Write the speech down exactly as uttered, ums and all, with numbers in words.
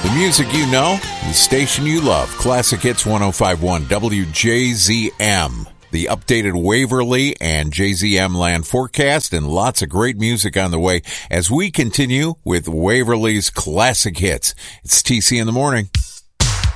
The music you know, the station you love. Classic Hits one oh five point one W J Z M. The updated Waverly and J Z M land forecast and lots of great music on the way as we continue with Waverly's Classic Hits. It's T C in the Morning.